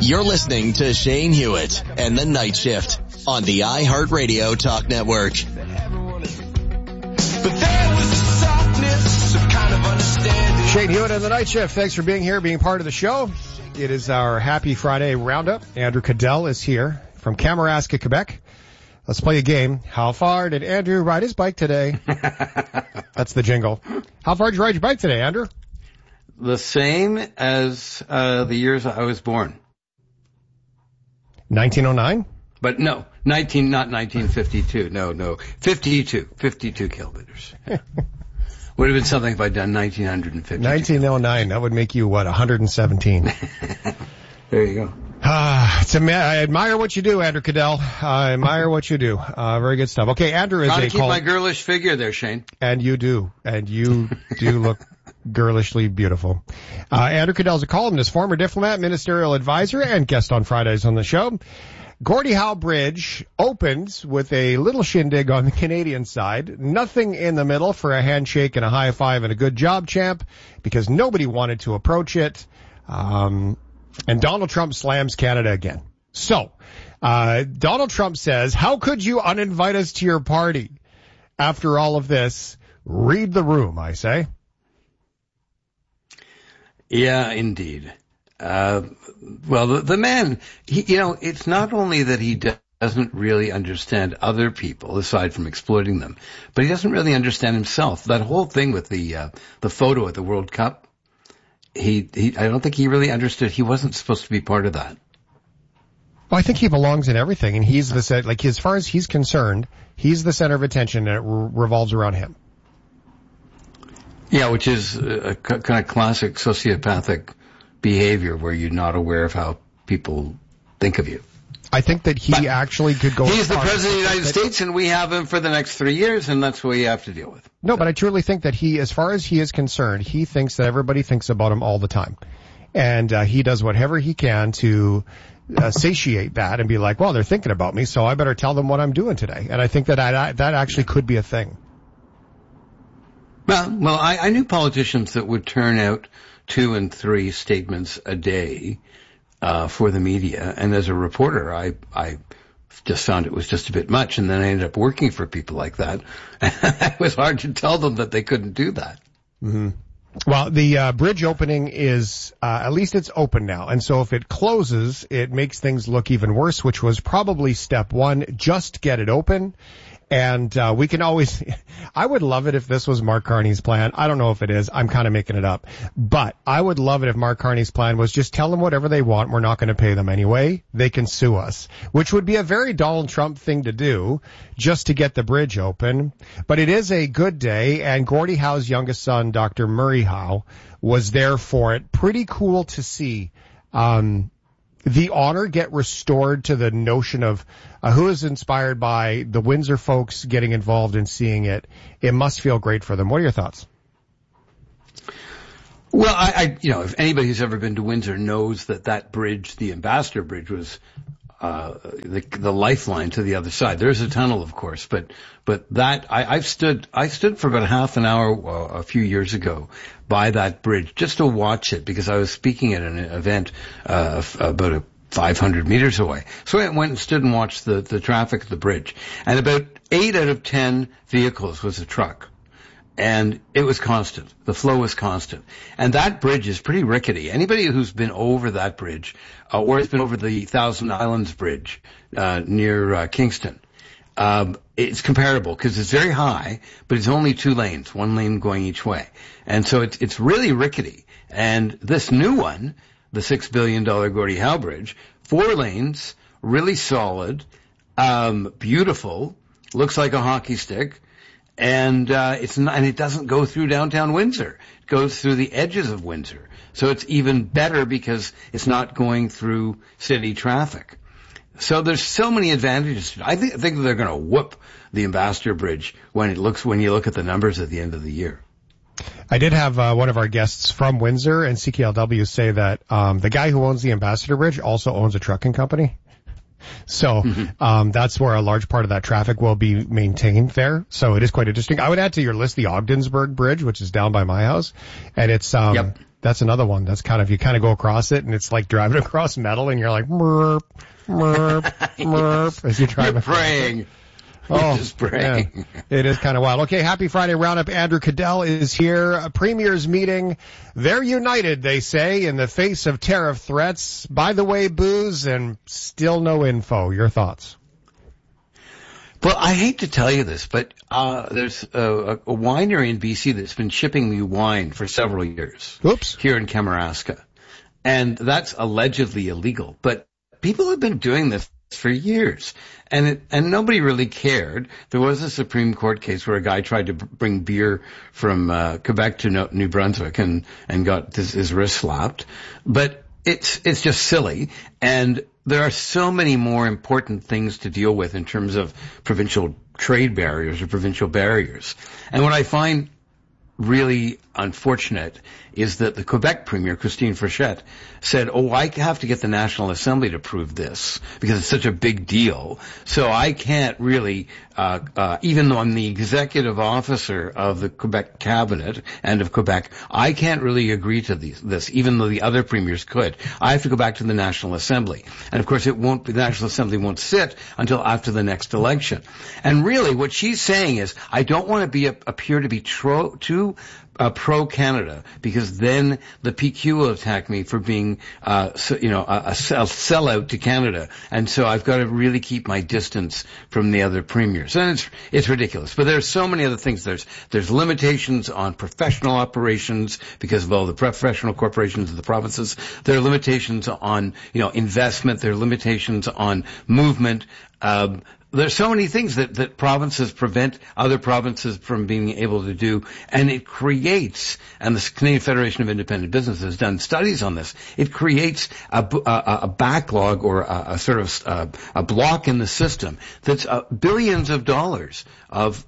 You're listening to Shane Hewitt and the Night Shift on the iHeartRadio Talk Network. Shane Hewitt and the Night Shift. Thanks for being here, being part of the show. It is our Happy Friday roundup. Andrew Cadell is here from Kamouraska, Quebec. Let's play a game. How far did Andrew ride his bike today? That's the jingle. How far did you ride your bike today, Andrew? The same as the years I was born. 1909? But no, not 1952. No, 52 kilometers. Would have been something if I'd done 1950. 1909, that would make you, 117? There you go. I admire what you do, Andrew Cadell. I admire what you do. Very good stuff. Okay, Andrew is trying to keep my girlish figure there, Shane. And you do look girlishly beautiful. Andrew Cadell is a columnist, former diplomat, ministerial advisor, and guest on Fridays on the show. Gordie Howe Bridge opens with a little shindig on the Canadian side. Nothing in the middle for a handshake and a high five and a good job, champ, because nobody wanted to approach it. And Donald Trump slams Canada again. So, Donald Trump says, how could you uninvite us to your party? After all of this, read the room, I say. Yeah, indeed. Well, the man, it's not only that he doesn't really understand other people, aside from exploiting them, but he doesn't really understand himself. That whole thing with the photo at the World Cup, I don't think he really understood. He wasn't supposed to be part of that. Well, I think he belongs in everything, and he's as far as he's concerned, he's the center of attention, and it revolves around him. Yeah, which is a kind of classic sociopathic behavior where you're not aware of how people think of you. I think that he actually could go... He's the President of the United States, and we have him for the next 3 years, and that's what you have to deal with. No, but I truly think that he, as far as he is concerned, he thinks that everybody thinks about him all the time. And he does whatever he can to satiate that and be like, well, they're thinking about me, so I better tell them what I'm doing today. And I think that actually could be a thing. Well, I knew politicians that would turn out 2 and 3 statements a day for the media, and as a reporter, I just found it was just a bit much, and then I ended up working for people like that. It was hard to tell them that they couldn't do that. Mm-hmm. Well, the bridge opening is, at least it's open now, and so if it closes, it makes things look even worse, which was probably step one, just get it open. And we can always, I would love it if this was Mark Carney's plan. I don't know if it is. I'm kind of making it up. But I would love it if Mark Carney's plan was just tell them whatever they want. We're not going to pay them anyway. They can sue us, which would be a very Donald Trump thing to do just to get the bridge open. But it is a good day, and Gordie Howe's youngest son, Dr. Murray Howe, was there for it. Pretty cool to see. The honor get restored to the notion of who is inspired by the Windsor folks getting involved in seeing it. It must feel great for them. What are your thoughts? Well, if anybody who's ever been to Windsor knows that bridge, the Ambassador Bridge, was the lifeline to the other side. There's a tunnel, of course, but that I stood for about half an hour a few years ago by that bridge just to watch it because I was speaking at an event about 500 meters away. So I went and stood and watched the traffic at the bridge, and about 8 out of 10 vehicles was a truck. And it was constant. The flow was constant. And that bridge is pretty rickety. Anybody who's been over that bridge, or has been over the Thousand Islands Bridge, near Kingston, it's comparable because it's very high, but it's only 2 lanes, 1 lane going each way. And so it's really rickety. And this new one, the $6 billion Gordie Howe Bridge, 4 lanes, really solid, beautiful, looks like a hockey stick. And it doesn't go through downtown Windsor. It goes through the edges of Windsor. So it's even better because it's not going through city traffic. So there's so many advantages. I think they're going to whoop the Ambassador Bridge when you look at the numbers at the end of the year. I did have one of our guests from Windsor and CKLW say that the guy who owns the Ambassador Bridge also owns a trucking company. So that's where a large part of that traffic will be maintained there. So it is quite interesting. I would add to your list the Ogdensburg Bridge, which is down by my house, and it's That's another one. That's you kind of go across it, and it's like driving across metal, and you're like, merp, merp, merp, as you're driving. You're praying. Just praying. Man, it is kind of wild. Okay, happy Friday roundup. Andrew Cadell is here. Premier's meeting. They're united, they say, in the face of tariff threats. By the way, booze, and still no info. Your thoughts? Well, I hate to tell you this, but there's a winery in BC that's been shipping me wine for several years. Oops. Here in Kamouraska. And that's allegedly illegal. But people have been doing this for years. And nobody really cared. There was a Supreme Court case where a guy tried to bring beer from Quebec to New Brunswick and got his wrist slapped. But it's just silly. And there are so many more important things to deal with in terms of provincial trade barriers or provincial barriers. And what I find really unfortunate is that the Quebec Premier, Christine Frechette, said, I have to get the National Assembly to approve this because it's such a big deal. So I can't really, even though I'm the executive officer of the Quebec Cabinet and of Quebec, I can't really agree to this, even though the other premiers could. I have to go back to the National Assembly. And of course the National Assembly won't sit until after the next election. And really what she's saying is, I don't want to appear to be too pro-Canada, because then the PQ will attack me for being, a sellout to Canada. And so I've got to really keep my distance from the other premiers. And it's ridiculous. But there's so many other things. There's limitations on professional operations because of all the professional corporations of the provinces. There are limitations on, investment. There are limitations on movement. There's so many things that provinces prevent other provinces from being able to do, and it creates, and the Canadian Federation of Independent Business has done studies on this, it creates a backlog or a sort of a block in the system that's billions of dollars of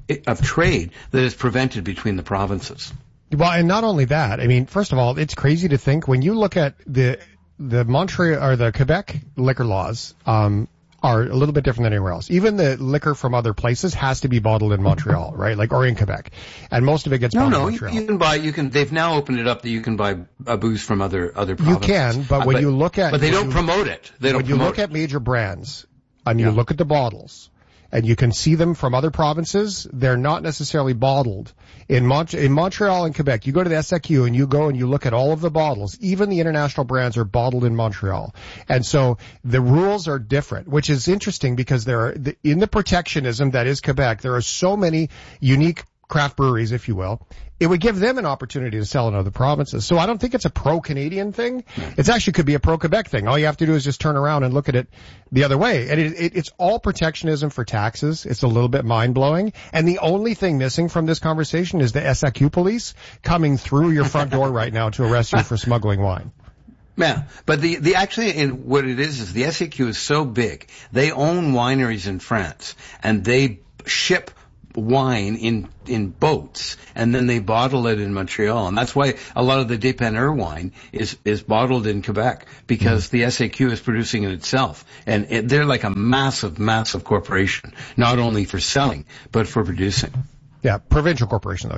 trade that is prevented between the provinces. Well, and not only that, I mean, first of all, it's crazy to think when you look at the Montreal or the Quebec liquor laws, are a little bit different than anywhere else. Even the liquor from other places has to be bottled in Montreal, right? or in Quebec. And most of it gets bottled in Montreal. You can they've now opened it up that you can buy booze from other provinces. You can, but when you look at... But they don't promote it. When you look at major brands, and you look at the bottles, and you can see them from other provinces, they're not necessarily bottled. In Montreal and Quebec, you go to the SAQ and you go and you look at all of the bottles. Even the international brands are bottled in Montreal. And so the rules are different, which is interesting because in the protectionism that is Quebec, there are so many unique craft breweries, if you will. It would give them an opportunity to sell in other provinces. So I don't think it's a pro-Canadian thing. It actually could be a pro-Quebec thing. All you have to do is just turn around and look at it the other way. And it's all protectionism for taxes. It's a little bit mind-blowing. And the only thing missing from this conversation is the SAQ police coming through your front door right now to arrest you for smuggling wine. Yeah, but what it is the SAQ is so big. They own wineries in France, and they ship wine in boats, and then they bottle it in Montreal, and that's why a lot of the Dépanneur wine is bottled in Quebec, because the SAQ is producing it itself, and they're like a massive corporation, not only for selling but for producing. Yeah, provincial corporation though.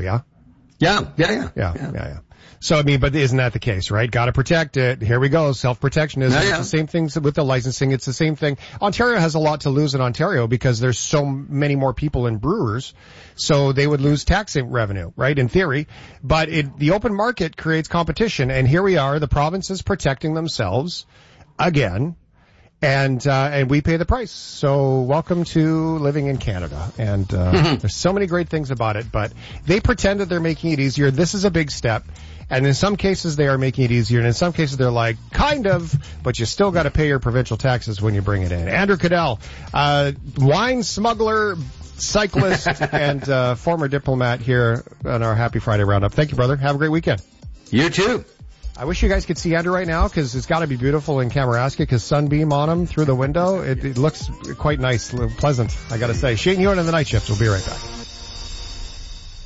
Yeah. So, I mean, but isn't that the case, right? Got to protect it. Here we go. Self-protectionism. It's the same thing with the licensing. It's the same thing. Ontario has a lot to lose in Ontario because there's so many more people in brewers. So they would lose tax revenue, right? In theory. But the open market creates competition. And here we are, the provinces protecting themselves again. And we pay the price. So welcome to living in Canada. And, there's so many great things about it, but they pretend that they're making it easier. This is a big step. And in some cases they are making it easier. And in some cases they're like, kind of, but you still got to pay your provincial taxes when you bring it in. Andrew Cadell, wine smuggler, cyclist, and, former diplomat here on our Happy Friday Roundup. Thank you, brother. Have a great weekend. You too. I wish you guys could see Andrew right now because it's got to be beautiful in Kamouraska because sunbeam on him through the window. It looks quite nice, pleasant, I got to say. Shane Ewan and the Night Shift. We'll be right back.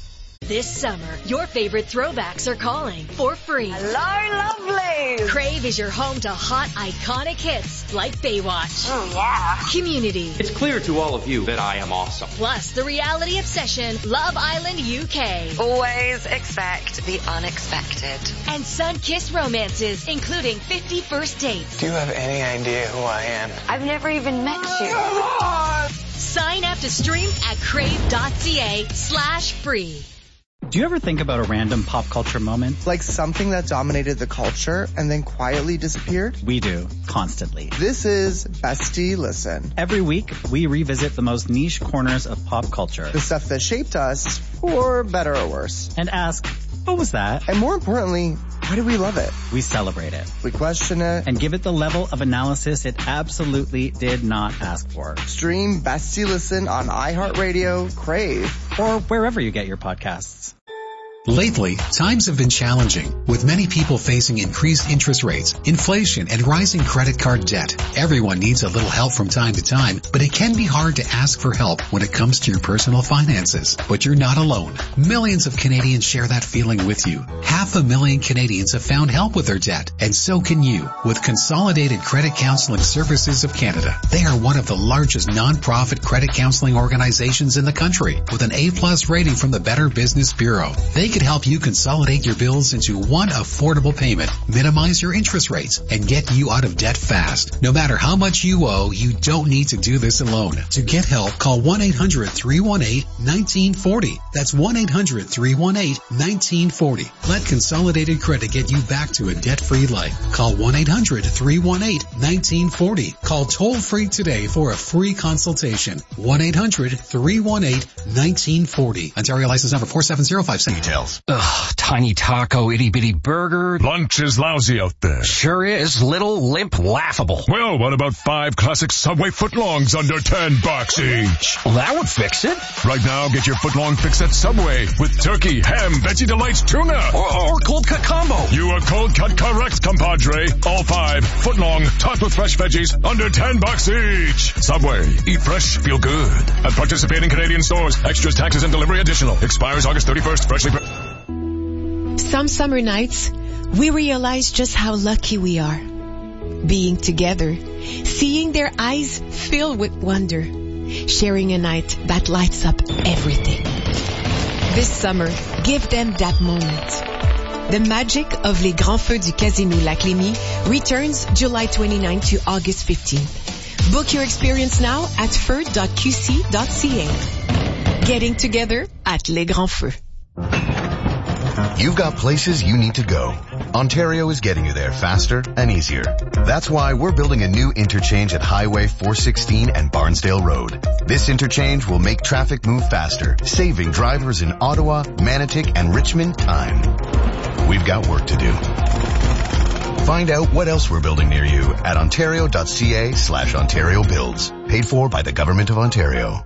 This summer, your favorite throwbacks are calling for free. Hello, lovely. Crave is your home to hot, iconic hits like Baywatch. Oh, yeah. Community. It's clear to all of you that I am awesome. Plus the reality obsession, Love Island UK. Always expect the unexpected. And sun-kissed romances, including 50 First Dates. Do you have any idea who I am? I've never even met you. Sign up to stream at crave.ca/free. Do you ever think about a random pop culture moment? Like something that dominated the culture and then quietly disappeared? We do, constantly. This is Bestie Listen. Every week, we revisit the most niche corners of pop culture. The stuff that shaped us, for better or worse. And ask, what was that? And more importantly, why do we love it? We celebrate it. We question it. And give it the level of analysis it absolutely did not ask for. Stream Bestie Listen on iHeartRadio, Crave, or wherever you get your podcasts. Lately, times have been challenging, with many people facing increased interest rates, inflation, and rising credit card debt. Everyone needs a little help from time to time, but it can be hard to ask for help when it comes to your personal finances. But you're not alone. Millions of Canadians share that feeling with you. 500,000 Canadians have found help with their debt, and so can you with Consolidated Credit Counseling Services of Canada. They are one of the largest non-profit credit counseling organizations in the country, with an A+ rating from the Better Business Bureau. They can help you consolidate your bills into one affordable payment, minimize your interest rates, and get you out of debt fast. No matter how much you owe, you don't need to do this alone. To get help, call 1-800-318-1940. That's 1-800-318-1940. Let Consolidated Credit get you back to a debt-free life. Call 1-800-318-1940. Call toll-free today for a free consultation. 1-800-318-1940. Ontario license number 47057. Details. Ugh, tiny taco, itty-bitty burger. Lunch is lousy out there. Sure is. Little, limp, laughable. Well, what about 5 classic Subway footlongs under $10 each? Well, that would fix it. Right now, get your footlong fix at Subway with turkey, ham, Veggie Delights, tuna. Or cold cut combo. You are cold cut correct, compadre. All 5 footlong, topped with fresh veggies, under $10 each. Subway. Eat fresh, feel good. At participating Canadian stores. Extras, taxes, and delivery additional. Expires August 31st. Freshly... Some summer nights, we realize just how lucky we are. Being together, seeing their eyes filled with wonder, sharing a night that lights up everything. This summer, give them that moment. The magic of Les Grands Feux du Casino Lac Lémy returns July 29 to August 15th. Book your experience now at feu.qc.ca. Getting together at Les Grands Feux. You've got places you need to go. Ontario is getting you there faster and easier. That's why we're building a new interchange at Highway 416 and Barnsdale Road. This interchange will make traffic move faster, saving drivers in Ottawa, Manotick, and Richmond time. We've got work to do. Find out what else we're building near you at ontario.ca/Ontario Builds. Paid for by the Government of Ontario.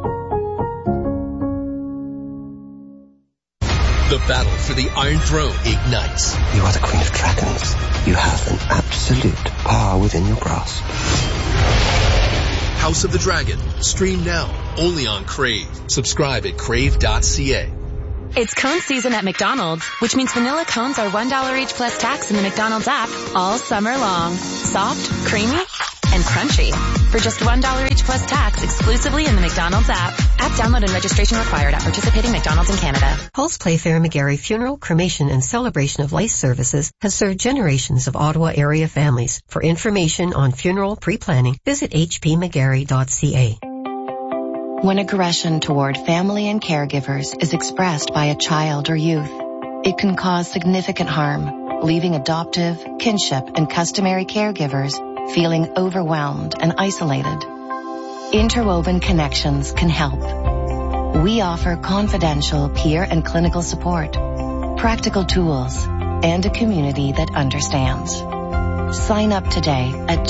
The battle for the Iron Throne ignites. You are the Queen of Dragons. You have an absolute power within your grasp. House of the Dragon. Stream now. Only on Crave. Subscribe at crave.ca. It's cone season at McDonald's, which means vanilla cones are $1 each plus tax in the McDonald's app all summer long. Soft, creamy, and crunchy. For just $1 each plus tax exclusively in the McDonald's app. App download and registration required at participating McDonald's in Canada. Halls Playfair McGarry Funeral, Cremation, and Celebration of Life Services has served generations of Ottawa area families. For information on funeral pre-planning, visit hpmcgarry.ca. When aggression toward family and caregivers is expressed by a child or youth, it can cause significant harm, leaving adoptive, kinship, and customary caregivers feeling overwhelmed and isolated. Interwoven Connections can help. We offer confidential peer and clinical support, practical tools, and a community that understands. Sign up today at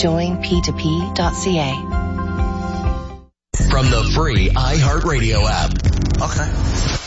joinp2p.ca. From the free iHeartRadio app. Okay.